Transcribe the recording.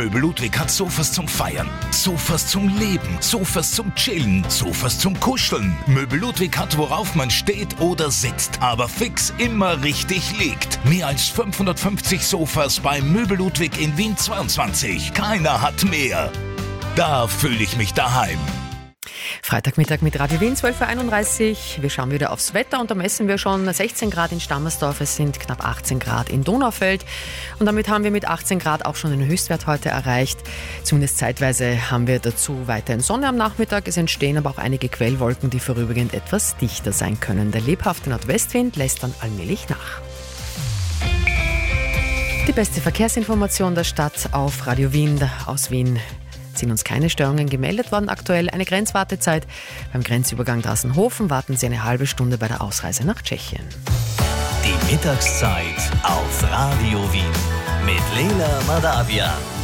Möbel Ludwig hat Sofas zum Feiern, Sofas zum Leben, Sofas zum Chillen, Sofas zum Kuscheln. Möbel Ludwig hat, worauf man steht oder sitzt, aber fix immer richtig liegt. Mehr als 550 Sofas bei Möbel Ludwig in Wien 22. Keiner hat mehr. Da fühle ich mich daheim. Freitagmittag mit Radio Wien, 12.31 Uhr. Wir schauen wieder aufs Wetter und da messen wir schon 16 Grad in Stammersdorf. Es sind knapp 18 Grad in Donaufeld. Und damit haben wir mit 18 Grad auch schon den Höchstwert heute erreicht. Zumindest zeitweise haben wir dazu weiterhin Sonne am Nachmittag. Es entstehen aber auch einige Quellwolken, die vorübergehend etwas dichter sein können. Der lebhafte Nordwestwind lässt dann allmählich nach. Die beste Verkehrsinformation der Stadt auf Radio Wien. Aus Wien sind uns keine Störungen gemeldet worden aktuell. Eine Grenzwartezeit beim Grenzübergang Drassenhofen. Warten Sie eine halbe Stunde bei der Ausreise nach Tschechien. Die Mittagszeit auf Radio Wien mit Leila Madavia.